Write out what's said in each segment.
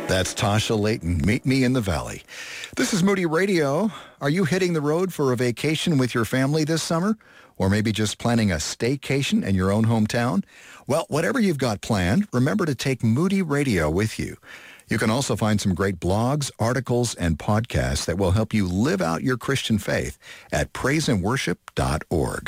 That's Tasha Layton. Meet me in the valley. This is Moody Radio. Are you hitting the road for a vacation with your family this summer? Or maybe just planning a staycation in your own hometown? Well, whatever you've got planned, remember to take Moody Radio with you. You can also find some great blogs, articles, and podcasts that will help you live out your Christian faith at praiseandworship.org.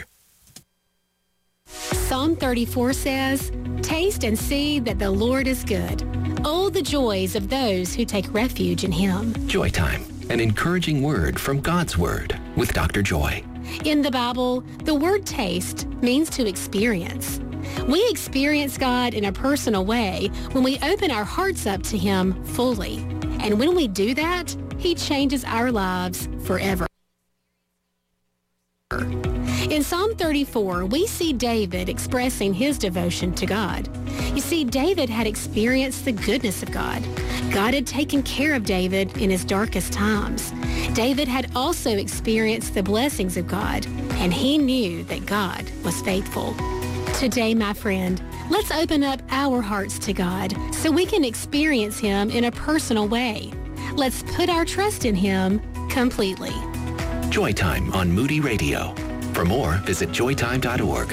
Psalm 34 says, "Taste and see that the Lord is good. Oh, the joys of those who take refuge in Him." Joy Time, an encouraging word from God's Word with Dr. Joy. In the Bible, the word taste means to experience. We experience God in a personal way when we open our hearts up to Him fully. And when we do that, He changes our lives forever. In Psalm 34, we see David expressing his devotion to God. You see, David had experienced the goodness of God. God had taken care of David in his darkest times. David had also experienced the blessings of God, and he knew that God was faithful. Today, my friend, let's open up our hearts to God so we can experience Him in a personal way. Let's put our trust in Him completely. Joy Time on Moody Radio. For more, visit joytime.org.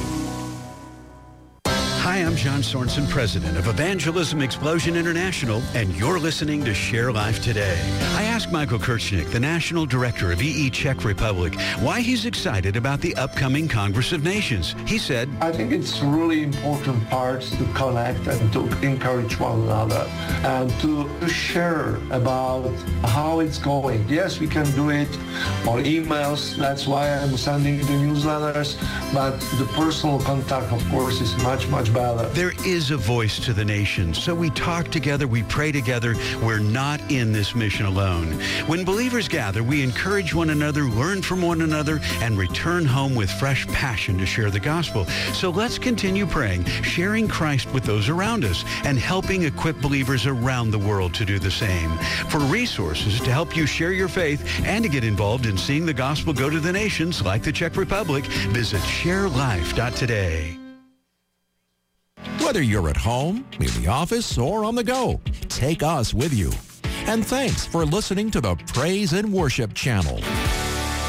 Hi, I'm John Sorensen, president of Evangelism Explosion International, and you're listening to Share Life Today. I asked Michael Kirchnick, the national director of EE Czech Republic, why he's excited about the upcoming Congress of Nations. He said, I think it's really important part to connect and to encourage one another and to share about how it's going. Yes, we can do it on emails. That's why I'm sending the newsletters. But the personal contact, of course, is much better. There is a voice to the nation, so we talk together, we pray together. We're not in this mission alone. When believers gather, we encourage one another, learn from one another, and return home with fresh passion to share the gospel. So let's continue praying, sharing Christ with those around us, and helping equip believers around the world to do the same. For resources to help you share your faith and to get involved in seeing the gospel go to the nations like the Czech Republic, visit sharelife.today. Whether you're at home, in the office, or on the go, take us with you. And thanks for listening to the Praise and Worship Channel.